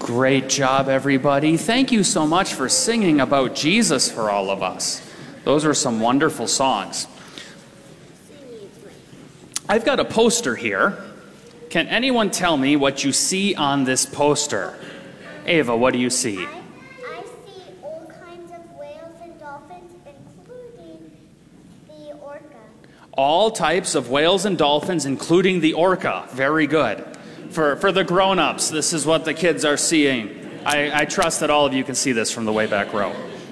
Great job, everybody. Thank you so much for singing about Jesus for all of us. Those are some wonderful songs. I've got a poster here. Can anyone tell me what you see on this poster? Ava, what do you see? I see all kinds of whales and dolphins, including the orca. All types of whales and dolphins, including the orca. Very good. For the grown-ups, this is what the kids are seeing. I trust that all of you can see this from the way back row.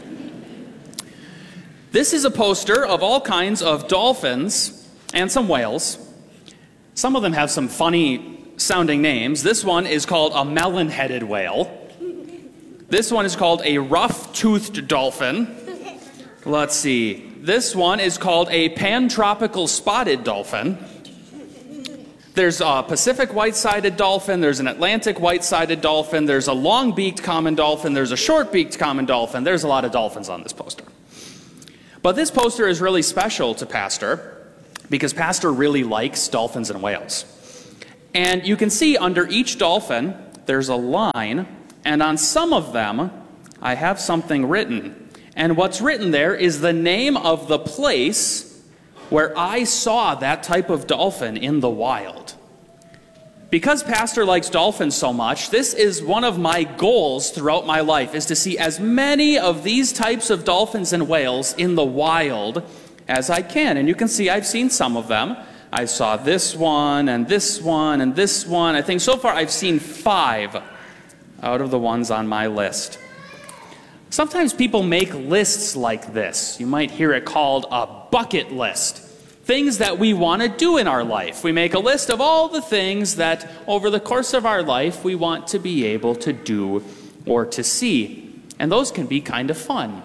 This is a poster of all kinds of dolphins and some whales. Some of them have some funny sounding names. This one is called a melon-headed whale. This one is called a rough-toothed dolphin. Let's see. This one is called a pantropical spotted dolphin. There's a Pacific white-sided dolphin, there's an Atlantic white-sided dolphin, there's a long-beaked common dolphin, there's a short-beaked common dolphin. There's a lot of dolphins on this poster. But this poster is really special to Pastor because Pastor really likes dolphins and whales. And you can see under each dolphin, there's a line, and on some of them, I have something written. And what's written there is the name of the place where I saw that type of dolphin in the wild. Because Pastor likes dolphins so much, this is one of my goals throughout my life, is to see as many of these types of dolphins and whales in the wild as I can. And you can see I've seen some of them. I saw this one, and this one, and this one. I think so far I've seen 5 out of the ones on my list. Sometimes people make lists like this. You might hear it called a bucket list. Things that we want to do in our life. We make a list of all the things that over the course of our life we want to be able to do or to see. And those can be kind of fun.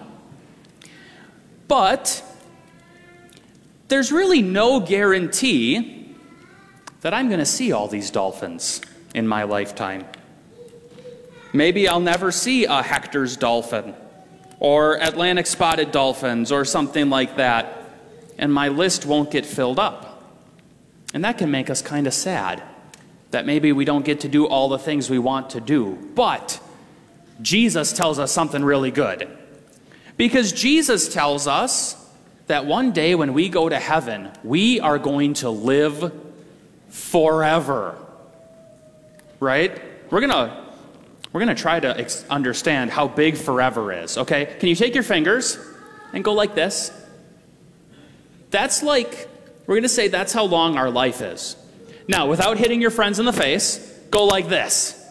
But there's really no guarantee that I'm going to see all these dolphins in my lifetime. Maybe I'll never see a Hector's dolphin or Atlantic spotted dolphins or something like that, and my list won't get filled up. And that can make us kind of sad, that maybe we don't get to do all the things we want to do. But Jesus tells us something really good. Because Jesus tells us that one day when we go to heaven, we are going to live forever. Right? We're going to try to understand how big forever is, okay? Can you take your fingers and go like this? That's like, we're going to say that's how long our life is. Now, without hitting your friends in the face, go like this.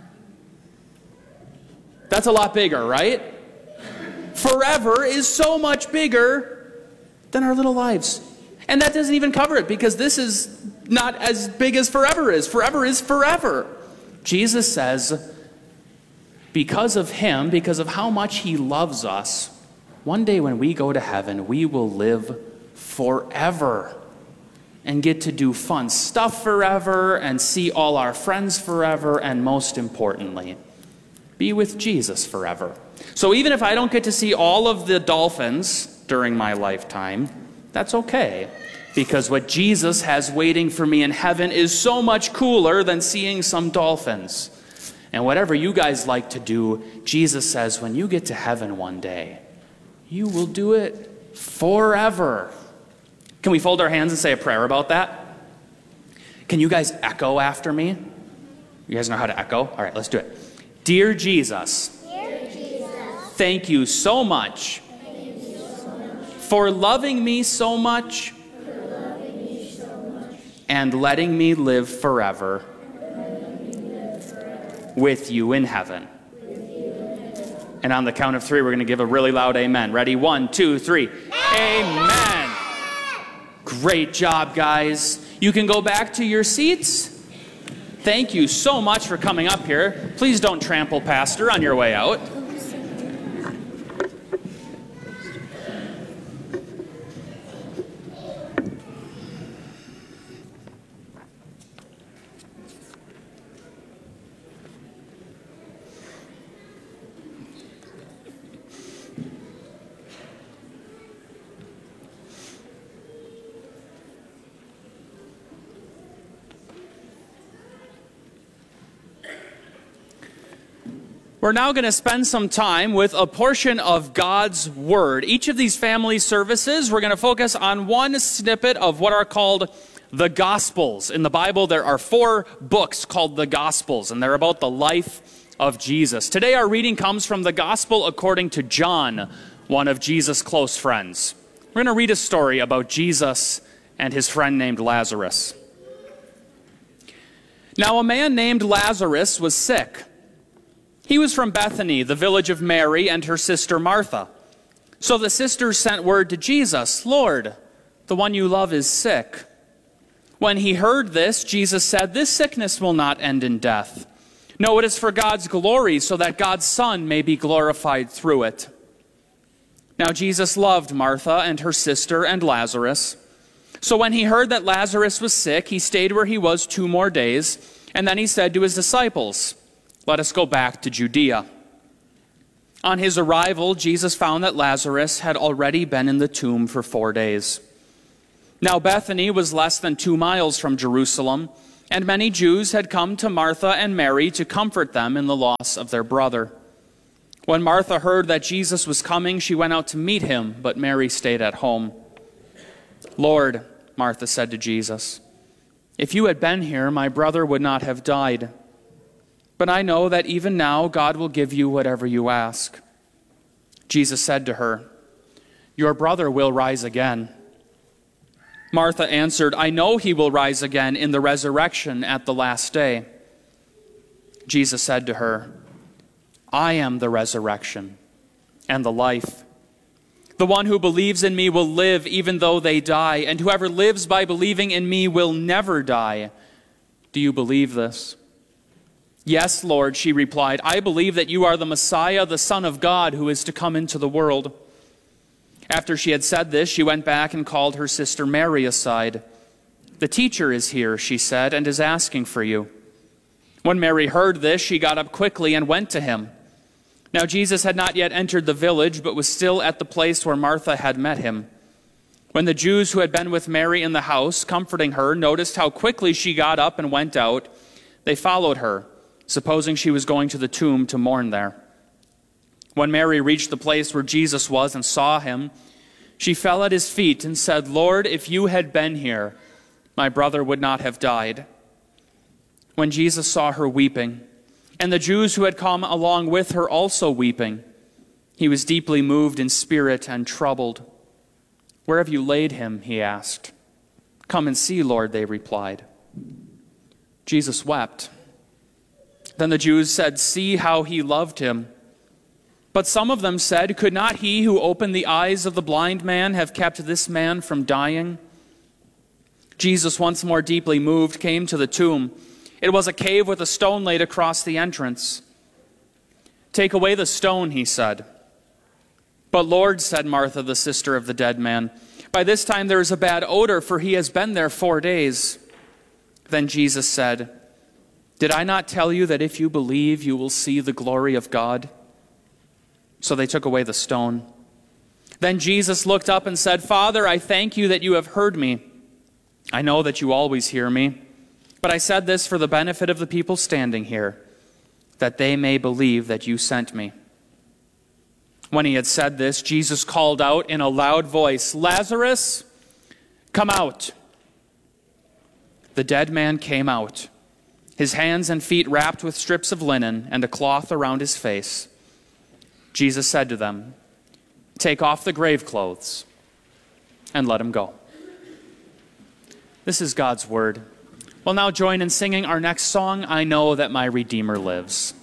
That's a lot bigger, right? Forever is so much bigger than our little lives. And that doesn't even cover it, because this is not as big as forever is. Forever is forever. Jesus says, because of him, because of how much he loves us, one day when we go to heaven, we will live forever and get to do fun stuff forever and see all our friends forever, and most importantly, be with Jesus forever. So even if I don't get to see all of the dolphins during my lifetime, that's okay, because what Jesus has waiting for me in heaven is so much cooler than seeing some dolphins. And whatever you guys like to do, Jesus says when you get to heaven one day, you will do it forever. Can we fold our hands and say a prayer about that? Can you guys echo after me? You guys know how to echo? All right, let's do it. Dear Jesus, thank you so much for loving me so much and letting me live forever with you in heaven. And on the count of 3, we're going to give a really loud amen. Ready? 1, 2, 3. Amen. Great job, guys. You can go back to your seats. Thank you so much for coming up here. Please don't trample Pastor on your way out. We're now going to spend some time with a portion of God's Word. Each of these family services, we're going to focus on one snippet of what are called the Gospels. In the Bible, there are 4 books called the Gospels, and they're about the life of Jesus. Today, our reading comes from the Gospel according to John, one of Jesus' close friends. We're going to read a story about Jesus and his friend named Lazarus. Now, a man named Lazarus was sick. He was from Bethany, the village of Mary and her sister Martha. So the sisters sent word to Jesus, "Lord, the one you love is sick." When he heard this, Jesus said, "This sickness will not end in death. No, it is for God's glory, so that God's Son may be glorified through it." Now Jesus loved Martha and her sister and Lazarus. So when he heard that Lazarus was sick, he stayed where he was 2 more days, and then he said to his disciples, "Let us go back to Judea." On his arrival, Jesus found that Lazarus had already been in the tomb for 4 days. Now Bethany was less than 2 miles from Jerusalem, and many Jews had come to Martha and Mary to comfort them in the loss of their brother. When Martha heard that Jesus was coming, she went out to meet him, but Mary stayed at home. "Lord," Martha said to Jesus, "if you had been here, my brother would not have died. But I know that even now God will give you whatever you ask." Jesus said to her, "Your brother will rise again." Martha answered, "I know he will rise again in the resurrection at the last day." Jesus said to her, "I am the resurrection and the life. The one who believes in me will live even though they die, and whoever lives by believing in me will never die. Do you believe this?" "Yes, Lord," she replied, "I believe that you are the Messiah, the Son of God, who is to come into the world." After she had said this, she went back and called her sister Mary aside. "The teacher is here," she said, "and is asking for you." When Mary heard this, she got up quickly and went to him. Now Jesus had not yet entered the village, but was still at the place where Martha had met him. When the Jews who had been with Mary in the house, comforting her, noticed how quickly she got up and went out, they followed her, supposing she was going to the tomb to mourn there. When Mary reached the place where Jesus was and saw him, she fell at his feet and said, "Lord, if you had been here, my brother would not have died." When Jesus saw her weeping, and the Jews who had come along with her also weeping, he was deeply moved in spirit and troubled. "Where have you laid him?" he asked. "Come and see, Lord," they replied. Jesus wept. Then the Jews said, "See how he loved him." But some of them said, "Could not he who opened the eyes of the blind man have kept this man from dying?" Jesus, once more deeply moved, came to the tomb. It was a cave with a stone laid across the entrance. "Take away the stone," he said. "But Lord," said Martha, the sister of the dead man, "by this time there is a bad odor, for he has been there 4 days." Then Jesus said, "Did I not tell you that if you believe, you will see the glory of God?" So they took away the stone. Then Jesus looked up and said, "Father, I thank you that you have heard me. I know that you always hear me, but I said this for the benefit of the people standing here, that they may believe that you sent me." When he had said this, Jesus called out in a loud voice, "Lazarus, come out." The dead man came out, his hands and feet wrapped with strips of linen and a cloth around his face. Jesus said to them, "Take off the grave clothes and let him go." This is God's word. We'll now join in singing our next song, "I Know That My Redeemer Lives."